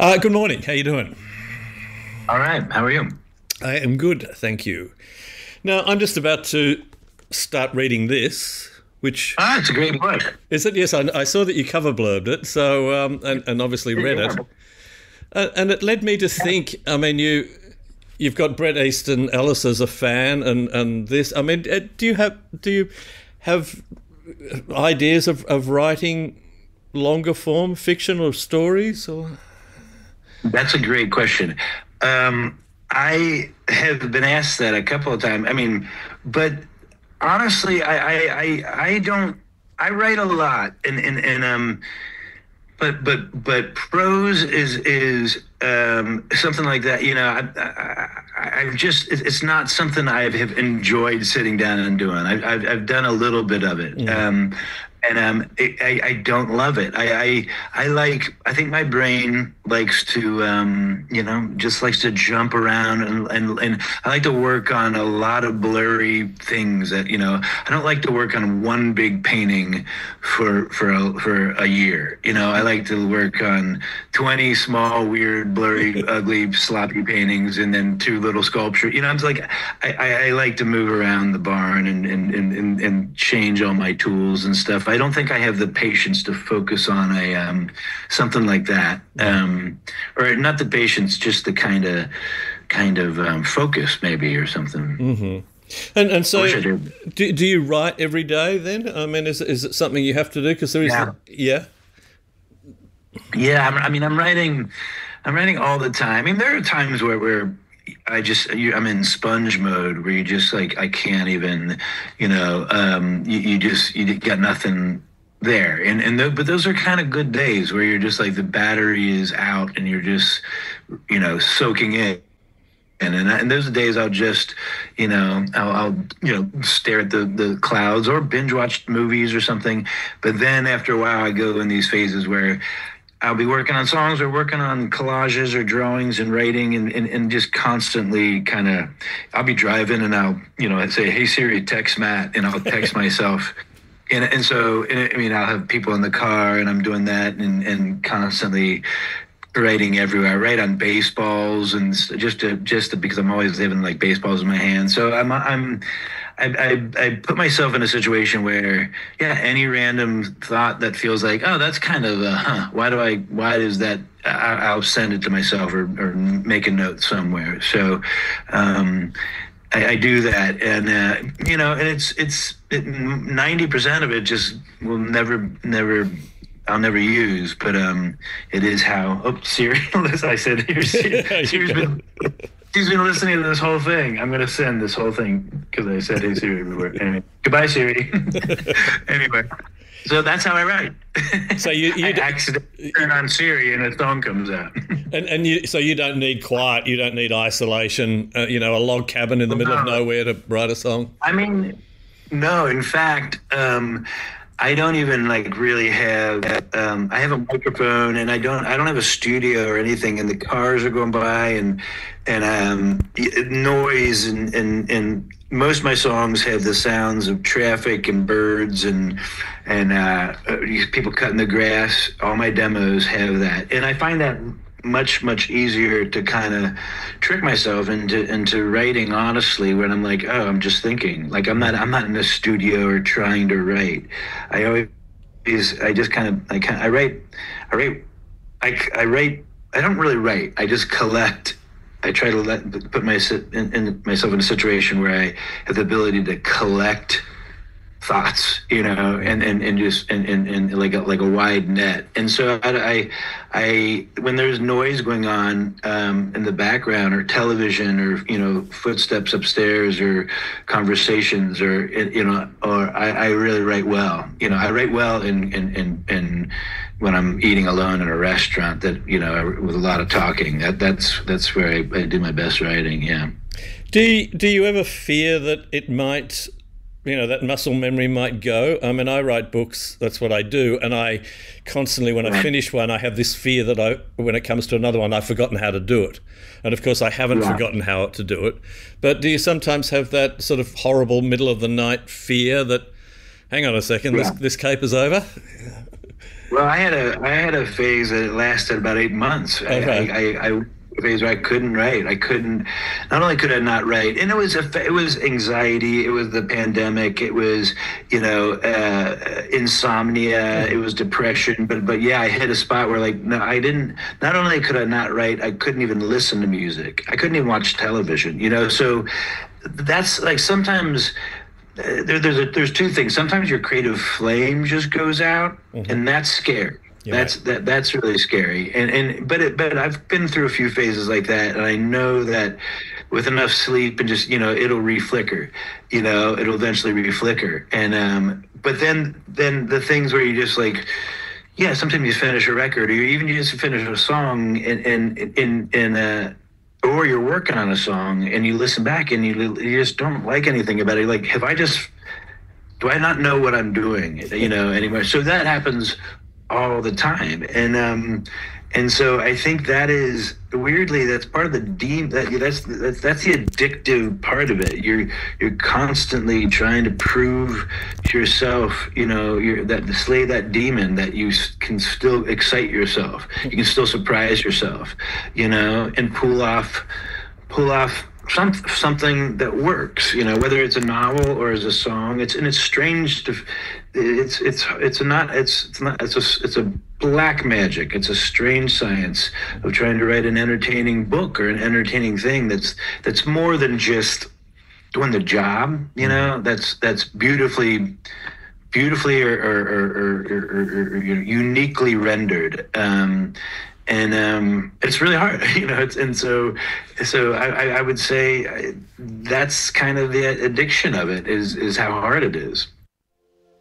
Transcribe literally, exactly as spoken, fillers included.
Uh, good morning. How you doing? All right. How are you? I am good, thank you. Now, I'm just about to start reading this, which... Ah, it's a great book. Is it? Yes, I, I saw that you cover blurbed it, so um, and, and obviously read it. Uh, and it led me to think, I mean, you, you've got Bret Easton Ellis as a fan, and, and this... I mean, uh, do you have do you have ideas of, of writing longer form fiction or stories? Or That's a great question. Um, I have been asked that a couple of times. I mean, but honestly, I I, I, I don't. I write a lot, and and, and um, but but but prose is is um, something like that. You know, I, I, I've just it's not something I have enjoyed sitting down and doing. I've I've, I've done a little bit of it. Mm. Um, And um, I, I don't love it. I, I I like. I think my brain likes to, um, you know, just likes to jump around, and, and and I like to work on a lot of blurry things. That you know, I don't like to work on one big painting for for a, for a year. You know, I like to work on twenty small, weird, blurry, ugly, sloppy paintings, and then two little sculptures. You know, I'm like, I, I, I like to move around the barn and and, and and change all my tools and stuff. I don't think I have the patience to focus on a um, something like that, um, or not the patience, just the kind of kind of um, focus maybe or something. Mm-hmm. And and so, do do you write every day then? I mean, is is it something you have to do? Because there is, yeah, the, yeah, yeah. I'm, I mean, I'm writing, I'm writing all the time. I mean, there are times where where. I just, I'm in sponge mode where you just like, I can't even, you know, um, you, you just, you got nothing there. And, and, the, but those are kind of good days where you're just like, the battery is out and you're just, you know, soaking in. And, and, and those days I'll just, you know, I'll, I'll, you know, stare at the, the clouds or binge watch movies or something. But then after a while I go in these phases where I'll be working on songs or working on collages or drawings and writing and, and, and just constantly kind of, I'll be driving and I'll, you know, I'd say, hey, Siri, text Matt, and I'll text myself. And, and so, and I mean, I'll have people in the car and I'm doing that and, and constantly writing everywhere. I write on baseballs and just to, just to, because I'm always having like baseballs in my hand. So I'm, I'm, I, I, I put myself in a situation where, yeah, any random thought that feels like, oh, that's kind of, uh, huh, why do I, why is that, I, I'll send it to myself or, or make a note somewhere. So um, I, I do that. And, uh, you know, and it's, it's it, ninety percent of it just will never, never, I'll never use, but um, it is how, oh, Siri, I said, here's Siri, Siri's been... She's been listening to this whole thing. I'm going to send this whole thing because I said, hey, Siri, everywhere. Anyway, goodbye, Siri. Anyway, so that's how I write. So you, you I accidentally turn on Siri and a song comes out. and and you, so you don't need quiet, you don't need isolation, uh, you know, a log cabin in the middle no. of nowhere to write a song? I mean, no, in fact, um, I don't even like really have. Um, I have a microphone, and I don't. I don't have a studio or anything. And the cars are going by, and and um, noise, and, and and most of my songs have the sounds of traffic and birds and and uh, people cutting the grass. All my demos have that, and I find that much much easier to kind of trick myself into into writing honestly when I'm like, oh, I'm just thinking. Like I'm not I'm not in the studio or trying to write. I always I just kind of I kind I write I write I, I write I don't really write. I just collect. I try to let put my in, in myself in a situation where I have the ability to collect thoughts, you know, and, and, and just and, and, and like a, like a wide net. And so I, I, I when there's noise going on um, in the background or television or, you know, footsteps upstairs or conversations or, you know, or I, I really write well, you know, I write well in, in, in, in when I'm eating alone in a restaurant that, you know, with a lot of talking, that that's, that's where I, I do my best writing. Yeah. Do you, do you ever fear that it might, you know, that muscle memory might go? I mean, I write books, that's what I do, and I constantly, when I finish one, I have this fear that I, when it comes to another one, I've forgotten how to do it. And of course, I haven't yeah. forgotten how to do it. But do you sometimes have that sort of horrible middle of the night fear that, hang on a second, yeah. this, this cape is over? Well, I had a I had a phase that lasted about eight months. Okay. I, I, I, I a phase where I couldn't write. I couldn't. Not only could I not write, and it was a it was anxiety. It was the pandemic. It was you know uh, insomnia. It was depression. But but yeah, I hit a spot where like no, I didn't. Not only could I not write, I couldn't even listen to music. I couldn't even watch television. You know, so that's like sometimes. Uh, there, there's a, there's two things. Sometimes your creative flame just goes out, mm-hmm. and that's scary. You're that's right. that that's really scary. And and but it, but I've been through a few phases like that, and I know that with enough sleep and just you know it'll reflicker. You know, it'll eventually reflicker. And um, but then then the things where you just like. Yeah, sometimes you finish a record, or even you just finish a song, and and in in uh, or you're working on a song, and you listen back, and you you just don't like anything about it. Like, have I just do I not know what I'm doing, you know, anymore? So that happens all the time, and um, and so I think that is weirdly that's part of the de- that that's that's that's the addictive part of it. You're you're constantly trying to prove to yourself, you know, you're that to slay that demon that you can still excite yourself. You can still surprise yourself, you know, and pull off pull off some something that works, you know, whether it's a novel or as a song. It's and it's strange to it's it's it's a not it's it's not it's a it's a black magic. It's a strange science of trying to write an entertaining book or an entertaining thing that's that's more than just doing the job, you know. That's that's beautifully beautifully or or or, or, or, or uniquely rendered. Um, And um, it's really hard, you know. It's, and so, so I, I would say that's kind of the addiction of it is is how hard it is.